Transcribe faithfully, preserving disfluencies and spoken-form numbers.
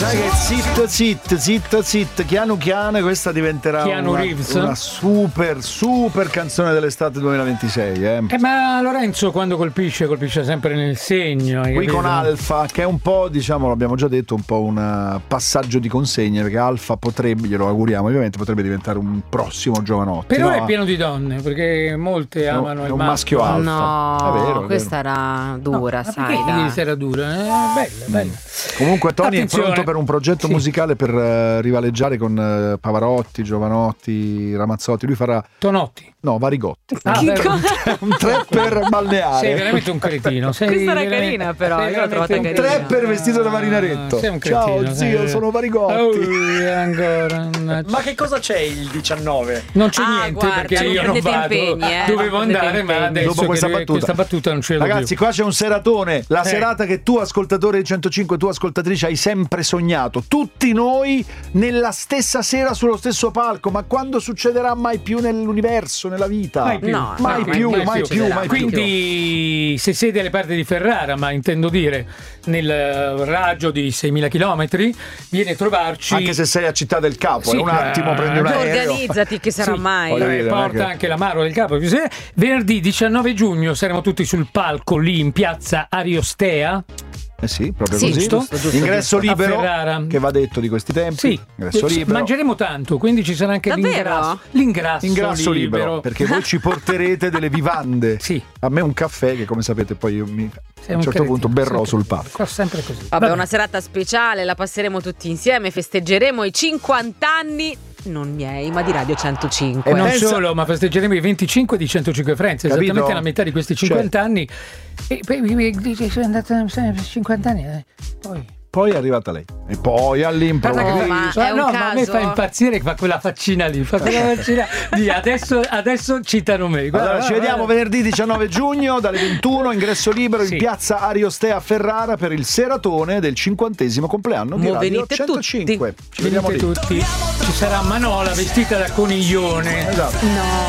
sai che zitto zitto zitto zitto piano piano questa diventerà Keanu una, Reeves. una super super canzone dell'estate duemilaventisei, eh. Eh, ma Lorenzo quando colpisce colpisce sempre nel segno, hai Qui capito? con Alfa, che è un po', diciamo, l'abbiamo già detto, un po' un passaggio di consegne, perché Alfa potrebbe, glielo auguriamo ovviamente, potrebbe diventare un prossimo Giovanotti. Però no? è pieno di donne, perché molte È un- amano è il un maschio alfa. No, È vero, è questa vero. era dura, Ma sai. perché dai. ieri sera dura? Eh, bella, bella. Comunque Tony Attenzione. è pronto per un progetto Sì. musicale per eh, rivaleggiare con eh, Pavarotti, Giovanotti, Ramazzotti. Lui farà, Tonotti. no, Varigotti. Ah, Che vero. cosa? Un trapper balneare. Sei veramente un cretino. Sei Questa era veramente- carina, però, sei io l'ho trovata veramente un carina. Trapper vestito da marinaretto. Ah, sei un cretino, Ciao zio, sei- sono Varigotti. Oh, ancora. una- Ma che cosa c'è il diciannove? Non c'è Ah, niente guarda, perché io non prendete vado. impegni, eh. Dovevo Prendete andare, ma impegni. adesso Dopo questa che- battuta. questa battuta non ce l'ho Ragazzi, più. qua c'è un seratone, la Eh. serata che tu ascoltatore di centocinque, tu ascoltatrice hai sempre sognato, tutti noi nella stessa sera sullo stesso palco, ma quando succederà mai più nell'universo, nella vita? Mai più, No, mai no, più, mai mai più, succederà. mai più. Quindi se siete alle parti di Ferrara, ma intendo dire nel raggio di seimila chilometri, vieni a trovarci. Anche se sei a Città del Capo, Sì, è un attimo eh, prendi un tu aereo. Organizzati, che sarà Sì, mai. voglio dire, non è porta che- anche l'amaro del capo. Venerdì diciannove giugno saremo tutti sul palco lì in piazza Ariostea. Eh sì, proprio Sì, così. giusto? giusto, giusto, Ingresso giusto. A libero, Ferrara. che va detto di questi tempi. Sì, Ingresso Eh, libero. mangeremo tanto, quindi ci sarà anche Davvero? l'ingrasso. L'ingrasso, Ingrasso libero, libero. perché voi ci porterete delle vivande. Sì. A me un caffè che, come sapete, poi io mi, Sei a un certo cretino, punto berrò sempre sul così. palco. Fa sempre così. Vabbè, Vabbè. una serata speciale, la passeremo tutti insieme, festeggeremo i cinquanta anni, non miei, ma di Radio centocinque. E non Pensa- solo, ma festeggeremo i venticinque di centocinque Friends, Capito? esattamente la metà di questi Cioè- cinquanta anni. E poi dice sono andata cinquanta anni, eh. poi Poi è arrivata lei. E poi all'improvviso. Oh, ma Ah, è un no, ma a me caso? fa impazzire che fa quella faccina lì, fa quella faccina di adesso, adesso citano me. Guarda, Allora, ci guarda, vediamo guarda. venerdì diciannove giugno dalle ventuno, ingresso libero Sì. in piazza Ariostea a Ferrara per il seratone del cinquantesimo compleanno di Mo Radio venite centocinque. tutti. Ci vediamo Venite lì. tutti. Ci sarà Manola vestita da coniglione. Esatto. No.